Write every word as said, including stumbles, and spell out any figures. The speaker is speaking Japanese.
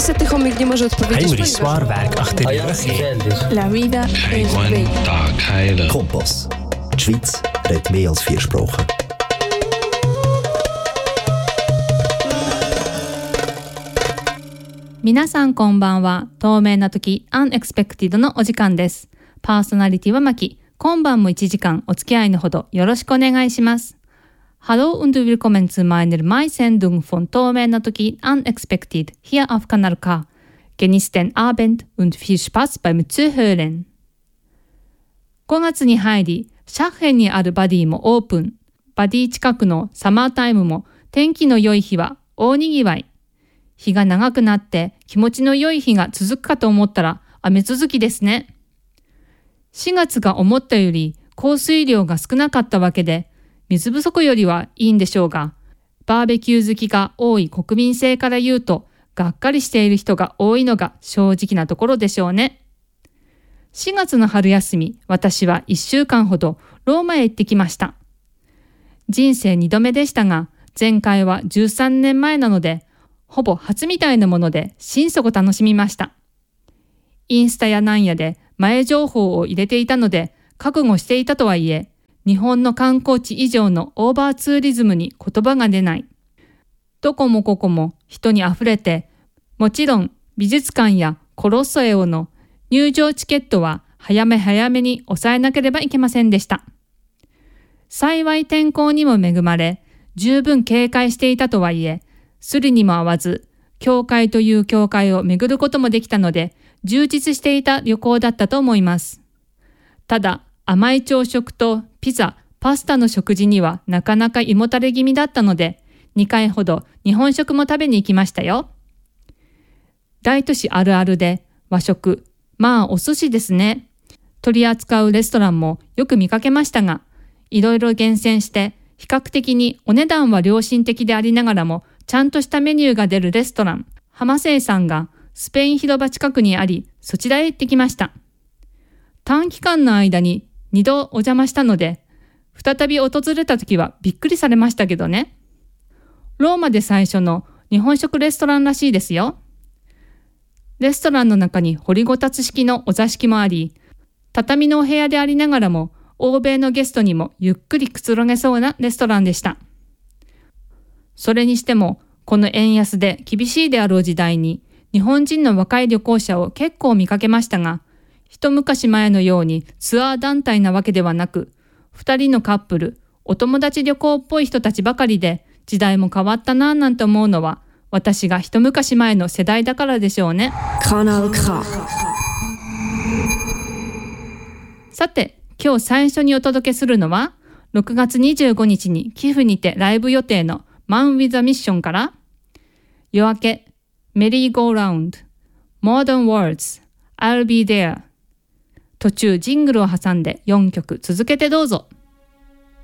Ese tichomik nie może odpowiedzieć. Heimri Swarwerk achter ihrer Kehr. La vida es bella. Kompass. Die Schweiz redet mehr als vier Sprachen. 皆さんこんばんは。透明な時 Unexpected のお時間です。パーソナリティはマキ。今晩もいちじかんお付き合いのほどよろしくお願いします。Hallo und willkommen zu meiner Mai-Sendung von透明な時 Unexpected hier auf Kanal K. Genießt den Abend und viel Spaß beim Zuhören. ごがつに入り、シャッヘンにあるバディもオープン。バディ近くのサマータイムも天気の良い日は大にぎわい。日が長くなって気持ちの良い日が続くかと思ったら雨続きですね。しがつが思ったより降水量が少なかったわけで、水不足よりはいいんでしょうが、バーベキュー好きが多い国民性から言うと、がっかりしている人が多いのが正直なところでしょうね。しがつの春休み、私はいっしゅうかんほどローマへ行ってきました。人生にどめでしたが、前回はじゅうさんねんまえなので、ほぼ初みたいなもので心底楽しみました。インスタやなんやで前情報を入れていたので、覚悟していたとはいえ、日本の観光地以上のオーバーツーリズムに言葉が出ない。どこもここも人にあふれて、もちろん美術館やコロッセオの入場チケットは早め早めに抑えなければいけませんでした。幸い天候にも恵まれ、十分警戒していたとはいえ、すりにも合わず、教会という教会を巡ることもできたので、充実していた旅行だったと思います。ただ、甘い朝食とピザ、パスタの食事にはなかなか胃もたれ気味だったので、にかいほど日本食も食べに行きましたよ。大都市あるあるで和食、まあお寿司ですね。取り扱うレストランもよく見かけましたが、いろいろ厳選して比較的にお値段は良心的でありながらもちゃんとしたメニューが出るレストラン、浜清さんがスペイン広場近くにあり、そちらへ行ってきました。短期間の間ににどお邪魔したので、再び訪れた時はびっくりされましたけどね。ローマで最初の日本食レストランらしいですよ。レストランの中に掘りごたつ式のお座敷もあり、畳のお部屋でありながらも、欧米のゲストにもゆっくりくつろげそうなレストランでした。それにしても、この円安で厳しいであろう時代に、日本人の若い旅行者を結構見かけましたが、一昔前のようにツアー団体なわけではなく、二人のカップル、お友達旅行っぽい人たちばかりで、時代も変わったなぁなんて思うのは、私が一昔前の世代だからでしょうね。さて、今日最初にお届けするのは、ろくがつにじゅうごにちに寄付にてライブ予定のマン・ウィザ・ミッションから、夜明け、メリー・ゴーラウンド、Modern Words、I'll Be There、途中ジングルを挟んでよんきょく続けてどうぞ。